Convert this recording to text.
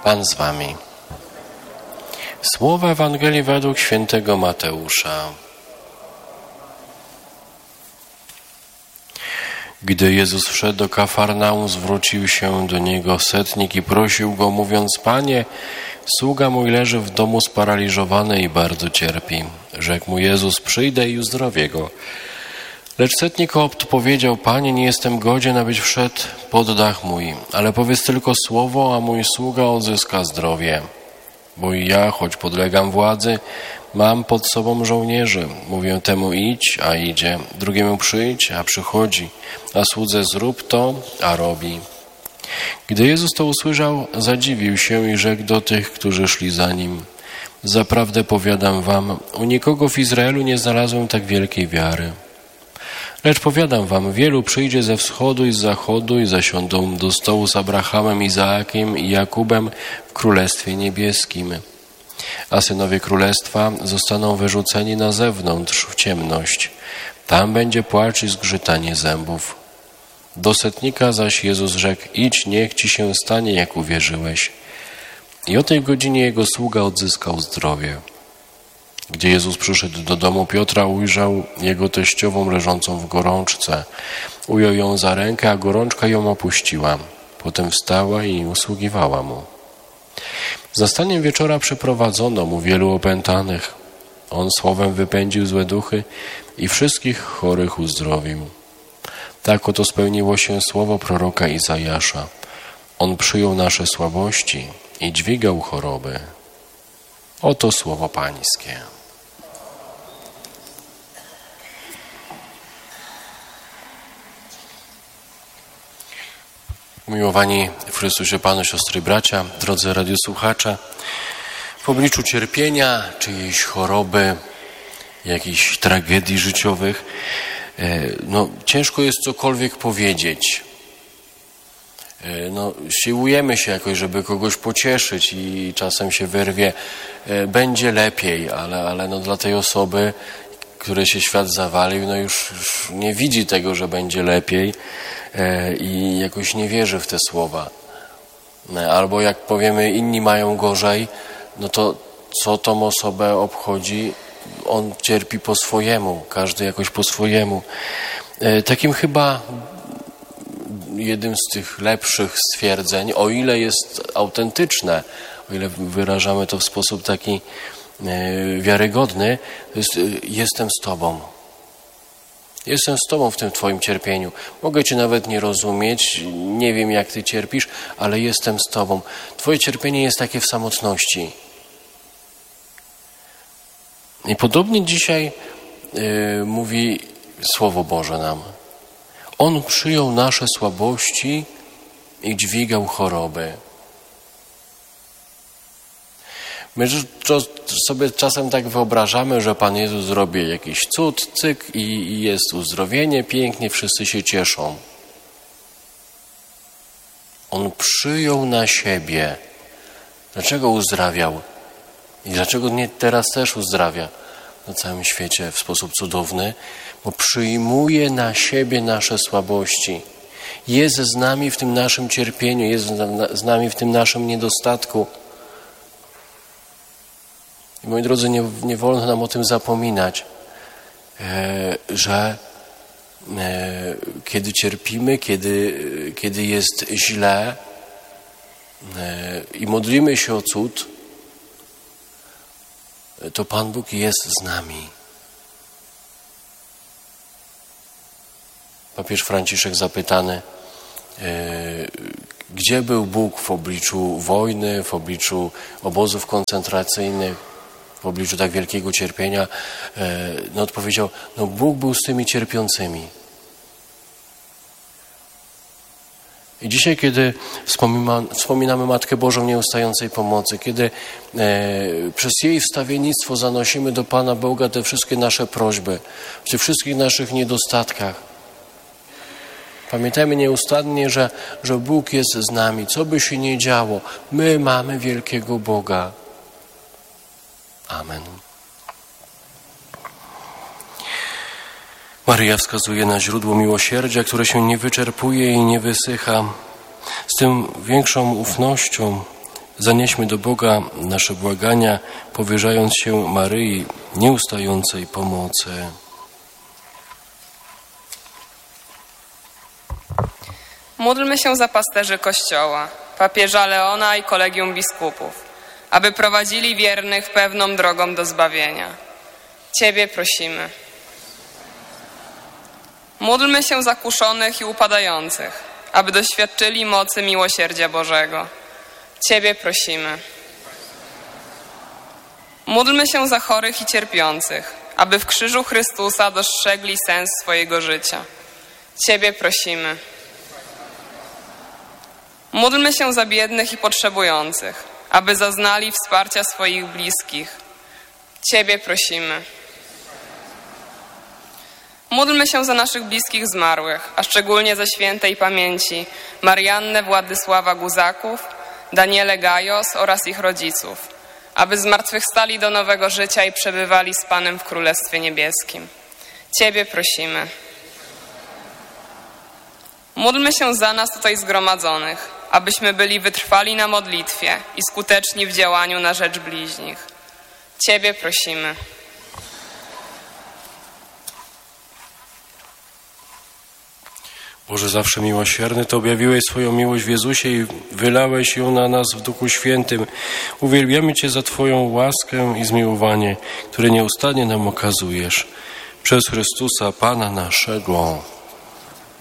Pan z wami. Słowa Ewangelii według świętego Mateusza. Gdy Jezus wszedł do Kafarnaum, zwrócił się do Niego setnik i prosił Go, mówiąc: Panie, sługa mój leży w domu sparaliżowany i bardzo cierpi. Rzekł mu Jezus: przyjdę i uzdrowię go. Lecz setnik odpowiedział: Panie, nie jestem godzien, abyś wszedł pod dach mój, ale powiedz tylko słowo, a mój sługa odzyska zdrowie. Bo i ja, choć podlegam władzy, mam pod sobą żołnierzy. Mówię temu: idź, a idzie, drugiemu: przyjdź, a przychodzi, a słudze: zrób to, a robi. Gdy Jezus to usłyszał, zadziwił się i rzekł do tych, którzy szli za Nim: zaprawdę powiadam wam, u nikogo w Izraelu nie znalazłem tak wielkiej wiary. Lecz powiadam wam, wielu przyjdzie ze wschodu i z zachodu i zasiądą do stołu z Abrahamem, Izaakiem i Jakubem w Królestwie Niebieskim. A synowie Królestwa zostaną wyrzuceni na zewnątrz w ciemność. Tam będzie płacz i zgrzytanie zębów. Do setnika zaś Jezus rzekł: idź, niech ci się stanie, jak uwierzyłeś. I o tej godzinie jego sługa odzyskał zdrowie. Gdzie Jezus przyszedł do domu Piotra, ujrzał jego teściową leżącą w gorączce. Ujął ją za rękę, a gorączka ją opuściła. Potem wstała i usługiwała mu. Z nastaniem wieczora przyprowadzono mu wielu opętanych. On słowem wypędził złe duchy i wszystkich chorych uzdrowił. Tak oto spełniło się słowo proroka Izajasza. On przyjął nasze słabości i dźwigał choroby. Oto słowo Pańskie. Umiłowani w Chrystusie Panu, siostry i bracia, drodzy radiosłuchacze, w obliczu cierpienia, czyjejś choroby, jakichś tragedii życiowych, ciężko jest cokolwiek powiedzieć. Siłujemy się jakoś, żeby kogoś pocieszyć i czasem się wyrwie: będzie lepiej, ale dla tej osoby, której się świat zawalił, już nie widzi tego, że będzie lepiej i jakoś nie wierzy w te słowa. Albo jak powiemy, inni mają gorzej, to co tą osobę obchodzi? On cierpi po swojemu, każdy jakoś po swojemu. Takim chyba jednym z tych lepszych stwierdzeń, o ile jest autentyczne, o ile wyrażamy to w sposób taki wiarygodny, to jest: jestem z Tobą. Jestem z Tobą w tym Twoim cierpieniu. Mogę Cię nawet nie rozumieć, nie wiem, jak Ty cierpisz, ale jestem z Tobą. Twoje cierpienie jest takie w samotności. I podobnie dzisiaj mówi Słowo Boże nam. On przyjął nasze słabości i dźwigał choroby. My sobie czasem tak wyobrażamy, że Pan Jezus zrobi jakiś cud, cyk i jest uzdrowienie, pięknie, wszyscy się cieszą. On przyjął na siebie. Dlaczego uzdrawiał? I dlaczego nie teraz też uzdrawia na całym świecie w sposób cudowny? Bo przyjmuje na siebie nasze słabości. Jest z nami w tym naszym cierpieniu, jest z nami w tym naszym niedostatku. I moi drodzy, nie wolno nam o tym zapominać, że kiedy cierpimy, kiedy jest źle i modlimy się o cud, to Pan Bóg jest z nami. Papież Franciszek zapytany, gdzie był Bóg w obliczu wojny, w obliczu obozów koncentracyjnych, w obliczu tak wielkiego cierpienia, odpowiedział: Bóg był z tymi cierpiącymi. I dzisiaj, kiedy wspominamy Matkę Bożą Nieustającej Pomocy, kiedy przez jej wstawiennictwo zanosimy do Pana Boga te wszystkie nasze prośby, w tych wszystkich naszych niedostatkach, pamiętajmy nieustannie, że Bóg jest z nami. Co by się nie działo, my mamy wielkiego Boga. Amen. Maryja wskazuje na źródło miłosierdzia, które się nie wyczerpuje i nie wysycha. Z tym większą ufnością Zanieśmy do Boga nasze błagania, powierzając się Maryi, nieustającej pomocy. Módlmy się za pasterzy Kościoła, papieża Leona i kolegium biskupów, aby prowadzili wiernych pewną drogą do zbawienia. Ciebie prosimy. Módlmy się za kuszonych i upadających, aby doświadczyli mocy miłosierdzia Bożego. Ciebie prosimy. Módlmy się za chorych i cierpiących, aby w krzyżu Chrystusa dostrzegli sens swojego życia. Ciebie prosimy. Módlmy się za biednych i potrzebujących, aby zaznali wsparcia swoich bliskich. Ciebie prosimy. Módlmy się za naszych bliskich zmarłych, a szczególnie za świętej pamięci Mariannę Władysława Guzaków, Danielę Gajos oraz ich rodziców, aby zmartwychwstali do nowego życia i przebywali z Panem w Królestwie Niebieskim. Ciebie prosimy. Módlmy się za nas tutaj zgromadzonych, abyśmy byli wytrwali na modlitwie i skuteczni w działaniu na rzecz bliźnich. Ciebie prosimy. Boże zawsze miłosierny, Ty objawiłeś swoją miłość w Jezusie i wylałeś ją na nas w Duchu Świętym. Uwielbiamy Cię za Twoją łaskę i zmiłowanie, które nieustannie nam okazujesz. Przez Chrystusa, Pana naszego.